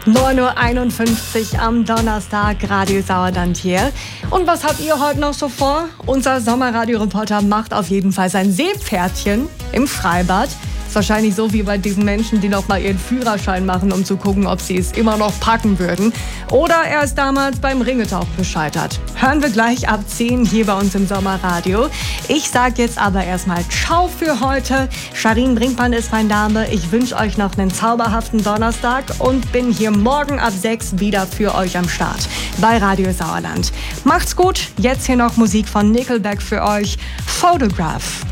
9:51 Uhr am Donnerstag, Radio Sauerland hier. Und was habt ihr heute noch so vor? Unser Sommerradio-Reporter macht auf jeden Fall sein Seepferdchen im Freibad. Ist wahrscheinlich so wie bei diesen Menschen, die noch mal ihren Führerschein machen, um zu gucken, ob sie es immer noch packen würden. Oder er ist damals beim Ringetauchen gescheitert. Hören wir gleich ab 10 hier bei uns im Sommerradio. Ich sag jetzt aber erstmal Ciao für heute. Charin Brinkmann ist mein Name. Ich wünsche euch noch einen zauberhaften Donnerstag und bin hier morgen ab 6 wieder für euch am Start bei Radio Sauerland. Macht's gut. Jetzt hier noch Musik von Nickelback für euch. Photograph.